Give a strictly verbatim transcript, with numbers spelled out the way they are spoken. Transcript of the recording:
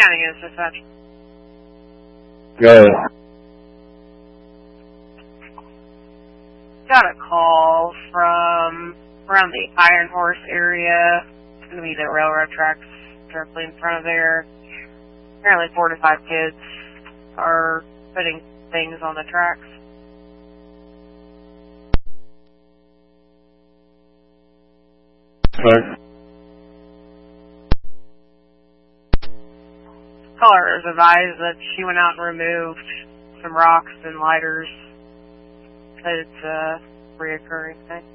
County is dispatch. Go ahead. Got a call from around the Iron Horse area. It's going to be the railroad tracks directly in front of there. Apparently four to five kids are putting things on the tracks. Right. Caller is advised that she went out and removed some rocks and lighters. That it's a reoccurring thing.